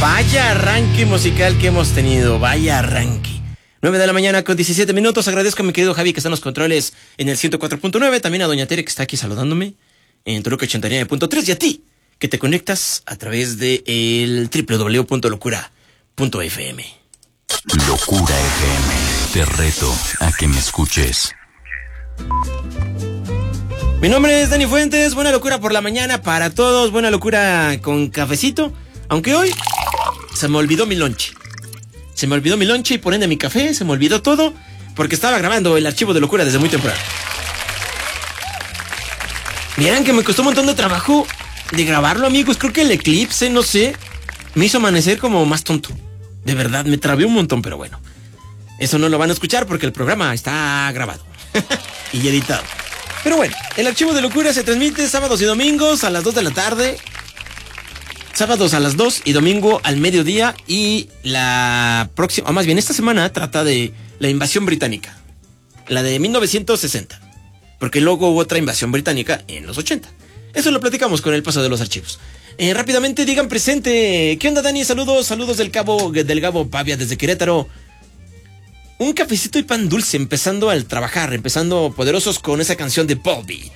Vaya arranque musical que hemos tenido, vaya arranque. 9 de la mañana con 17 minutos. Agradezco a mi querido Javi que está en los controles en el 104.9. También a doña Tere que está aquí saludándome en Toluca 89.3. Y a ti que te conectas a través de el www.locura.fm. Locura FM. Te reto a que me escuches. Mi nombre es Dani Fuentes. Buena locura por la mañana para todos. Buena locura con cafecito. Aunque hoy se me olvidó mi lonche. Se me olvidó mi lonche y por ende mi café. Se me olvidó todo porque estaba grabando el archivo de locura desde muy temprano. Miren que me costó un montón de trabajo de grabarlo, amigos. Creo que el eclipse, no sé, me hizo amanecer como más tonto. De verdad, me trabé un montón, pero bueno. Eso no lo van a escuchar porque el programa está grabado y editado. Pero bueno, el archivo de locura se transmite sábados y domingos a las 2 de la tarde. Sábados a las 2 y domingo al mediodía. Y la próxima, o más bien esta semana, trata de la invasión británica. La de 1960. Porque luego hubo otra invasión británica en los 80. Eso lo platicamos con el paso de los archivos. Rápidamente digan presente. ¿Qué onda, Dani? Saludos del Gabo Pavia desde Querétaro. Un cafecito y pan dulce empezando al trabajar, empezando poderosos con esa canción de Paul Beat.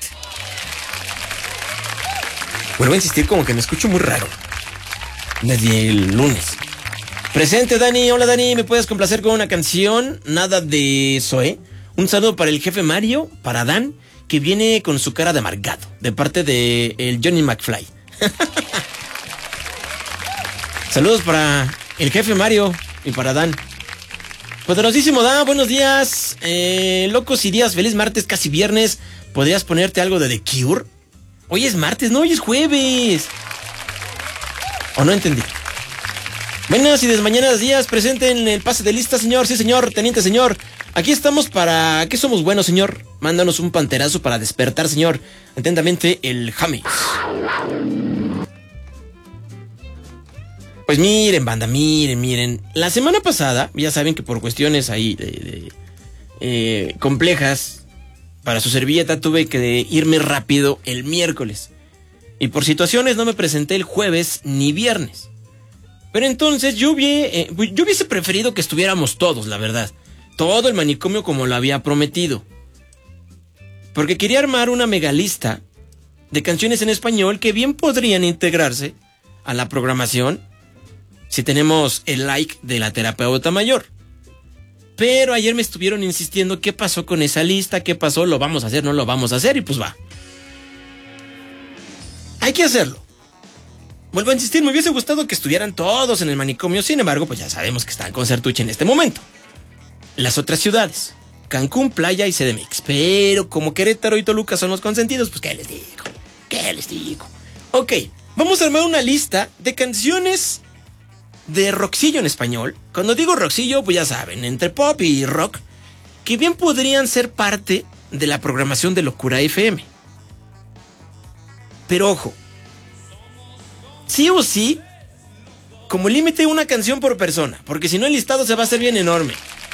Vuelvo a insistir, como que me escucho muy raro desde el lunes. Presente, Dani. Hola, Dani. ¿Me puedes complacer con una canción? Nada de Zoé. Un saludo para el jefe Mario, para Dan, que viene con su cara de amargado, de parte de el Johnny McFly. Saludos para el jefe Mario y para Dan. Poderosísimo Dan, buenos días. Locos y días, feliz martes, casi viernes. ¿Podrías ponerte algo de The Cure? Hoy es martes, no, hoy es jueves. ¿O no entendí? Buenas y desmañanas días, presente en el pase de lista, señor. Sí, señor, teniente, señor. Aquí estamos para... ¿Qué somos buenos, señor? Mándanos un panterazo para despertar, señor. Atentamente, el James. Pues miren, banda, miren. La semana pasada, ya saben que por cuestiones ahí complejas, para su servilleta tuve que irme rápido el miércoles. Y por situaciones no me presenté el jueves ni viernes. Pero entonces yo hubiese preferido que estuviéramos todos, la verdad. Todo el manicomio como lo había prometido. Porque quería armar una megalista de canciones en español que bien podrían integrarse a la programación si tenemos el like de la terapeuta mayor. Pero ayer me estuvieron insistiendo qué pasó con esa lista, qué pasó, lo vamos a hacer, no lo vamos a hacer, y pues va. Hay que hacerlo. Vuelvo a insistir, me hubiese gustado que estuvieran todos en el manicomio, sin embargo, pues ya sabemos que están con Sertuche en este momento. Las otras ciudades, Cancún, Playa y CDMX. Pero como Querétaro y Toluca son los consentidos, pues ¿qué les digo? Ok, vamos a armar una lista de canciones de rockcillo en español. Cuando digo rockcillo, pues ya saben, entre pop y rock, que bien podrían ser parte de la programación de Locura FM. Pero ojo, sí o sí, como límite una canción por persona, porque si no el listado se va a hacer bien enorme.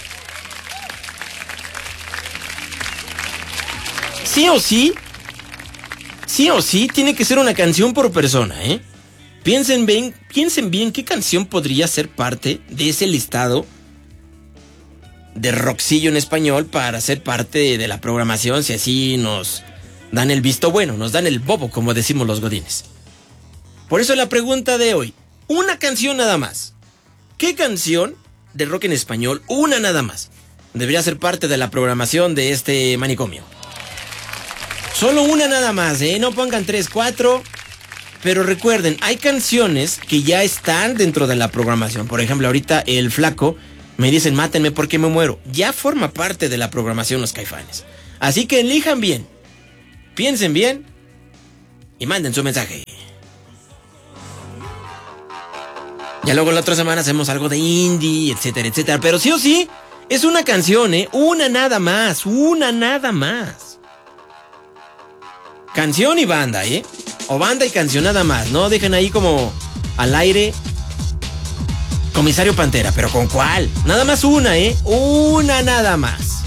Sí o sí, tiene que ser una canción por persona, ¿eh? Piensen bien qué canción podría ser parte de ese listado de rockcillo en español para ser parte de la programación, si así nos dan el visto bueno, nos dan el bobo, como decimos los godines. Por eso la pregunta de hoy, una canción nada más. ¿Qué canción de rock en español, una nada más, debería ser parte de la programación de este manicomio? Solo una nada más, no pongan 3, 4. Pero recuerden, hay canciones que ya están dentro de la programación. Por ejemplo, ahorita el Flaco me dicen mátenme porque me muero. Ya forma parte de la programación Los Caifanes. Así que elijan bien, piensen bien y manden su mensaje. Ya luego la otra semana hacemos algo de indie, etcétera, etcétera. Pero sí o sí, es una canción, una nada más. Canción y banda, o banda y canción nada más. No dejen ahí como al aire Comisario Pantera, pero ¿con cuál? Nada más una, una nada más.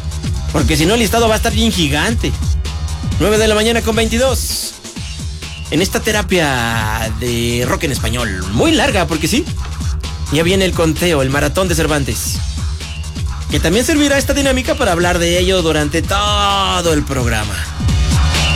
Porque si no el listado va a estar bien gigante. 9 de la mañana con 22. en esta terapia de rock en español. Muy larga, porque sí, ya viene el conteo, el maratón de Cervantes, que también servirá esta dinámica para hablar de ello durante todo el programa.